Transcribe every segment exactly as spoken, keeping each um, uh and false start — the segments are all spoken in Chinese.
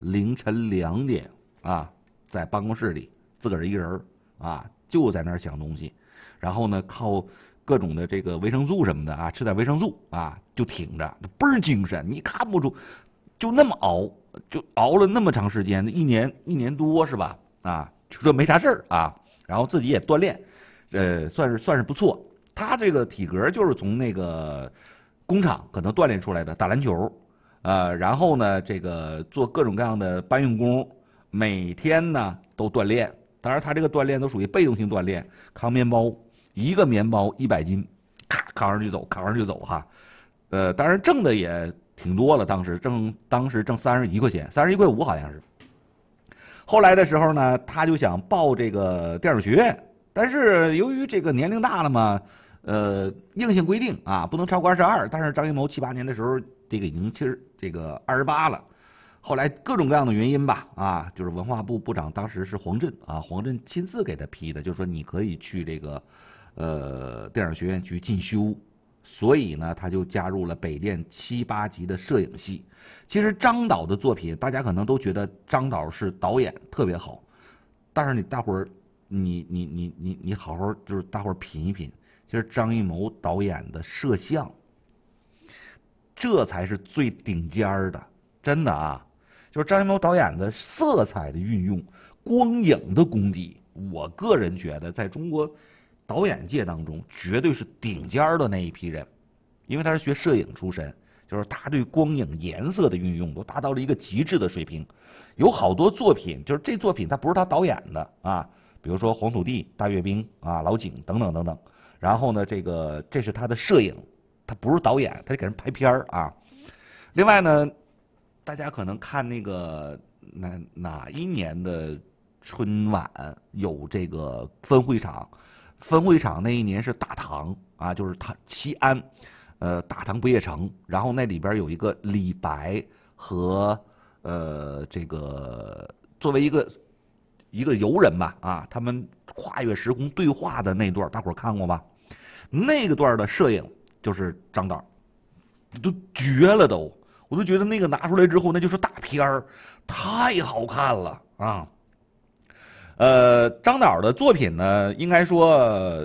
凌晨两点啊，在办公室里自个儿一人啊，就在那儿想东西，然后呢，靠各种的这个维生素什么的啊，吃点维生素啊，就挺着，倍儿精神，你看不出，就那么熬，就熬了那么长时间，一年一年多是吧？啊，就说没啥事儿啊，然后自己也锻炼，呃，算是算是不错。他这个体格就是从那个工厂可能锻炼出来的，打篮球，呃，然后呢，这个做各种各样的搬运工，每天呢都锻炼。当然，他这个锻炼都属于被动性锻炼，扛面包，一个面包一百斤，咔扛上去走，扛上去走哈。呃，当然挣的也挺多了，当时挣当时挣三十一块钱，三十一块五好像是。后来的时候呢，他就想报这个电影学院，但是由于这个年龄大了嘛，呃，硬性规定啊，不能超过二十二。但是张艺谋七八年的时候，这个已经其实这个二十八了。后来各种各样的原因吧，啊，就是文化部部长当时是黄震啊，黄震亲自给他批的，就是说你可以去这个呃电影学院去进修。所以呢，他就加入了北电七八级的摄影系。其实张导的作品，大家可能都觉得张导是导演特别好，但是你大伙儿，你你你你你好好就是大伙儿品一品，其实张艺谋导演的摄像，这才是最顶尖儿的，真的啊！就是张艺谋导演的色彩的运用、光影的功底，我个人觉得在中国导演界当中绝对是顶尖儿的那一批人，因为他是学摄影出身，就是他对光影颜色的运用都达到了一个极致的水平。有好多作品，就是这作品他不是他导演的啊，比如说《黄土地》《大阅兵》啊，《老井》等等等等。然后呢，这个这是他的摄影，他不是导演，他得给人拍片儿啊。另外呢，大家可能看那个哪哪一年的春晚有这个分会场，分会场那一年是大唐啊，就是他西安，呃，大唐不夜城，然后那里边有一个李白和呃这个作为一个一个游人吧啊，他们跨越时空对话的那段，大伙儿看过吧？那个段的摄影就是张导，都绝了都。我都觉得那个拿出来之后，那就是大片儿，太好看了啊！呃，张导的作品呢，应该说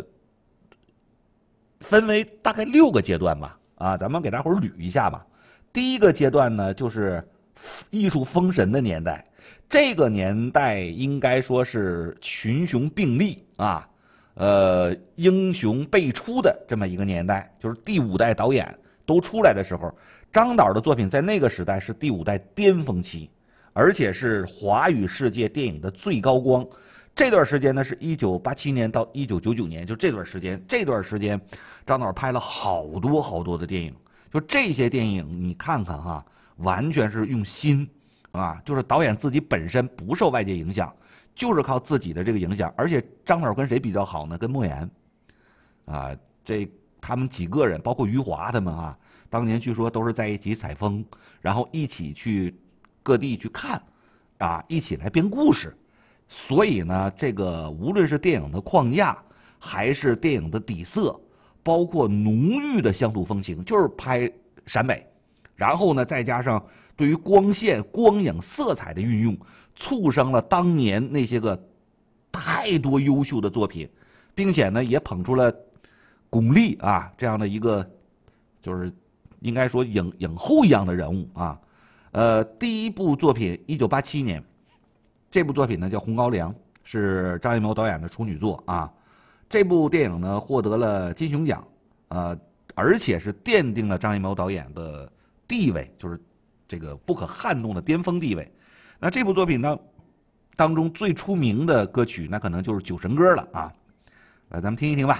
分为大概六个阶段吧，啊，咱们给大伙儿捋一下吧。第一个阶段呢，就是艺术封神的年代，这个年代应该说是群雄并立啊，呃，英雄辈出的这么一个年代，就是第五代导演都出来的时候。张导的作品在那个时代是第五代巅峰期，而且是华语世界电影的最高光。这段时间呢，是一九八七年到一九九九年，就这段时间，这段时间，张导拍了好多好多的电影。就这些电影，你看看哈，完全是用心啊，就是导演自己本身不受外界影响，就是靠自己的这个影响。而且张导跟谁比较好呢？跟莫言啊，这他们几个人，包括余华他们啊。当年据说都是在一起采风，然后一起去各地去看，啊，一起来编故事。所以呢，这个无论是电影的框架，还是电影的底色，包括浓郁的乡土风情，就是拍陕北，然后呢，再加上对于光线、光影、色彩的运用，促生了当年那些个太多优秀的作品，并且呢，也捧出了巩俐啊这样的一个，就是。应该说影影后一样的人物啊，呃，第一部作品一九八七年，这部作品呢叫《红高粱》，是张艺谋导演的处女作啊。这部电影呢获得了金熊奖，呃，而且是奠定了张艺谋导演的地位，就是这个不可撼动的巅峰地位。那这部作品呢当中最出名的歌曲，那可能就是《酒神歌》了啊，呃，咱们听一听吧。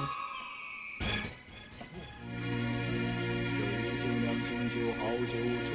酒酒酿醒酒好酒出